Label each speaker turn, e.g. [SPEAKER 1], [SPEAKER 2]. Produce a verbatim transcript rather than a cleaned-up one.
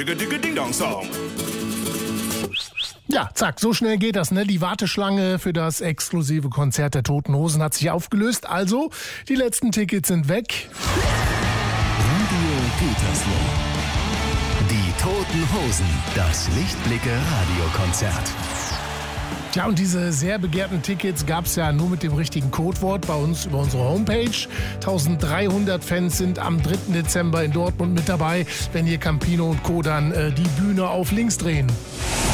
[SPEAKER 1] digga, digga, ding dong song.
[SPEAKER 2] Ja, zack, so schnell geht das, ne? Die Warteschlange für das exklusive Konzert der Toten Hosen hat sich aufgelöst. Also, die letzten Tickets sind weg.
[SPEAKER 3] Radio Gütersloh. Die Toten Hosen. Das Lichtblicke Radiokonzert.
[SPEAKER 2] Tja, und diese sehr begehrten Tickets gab es ja nur mit dem richtigen Codewort bei uns über unsere Homepage. dreizehnhundert Fans sind am dritten Dezember in Dortmund mit dabei, wenn hier Campino und Co. dann äh, die Bühne auf links drehen.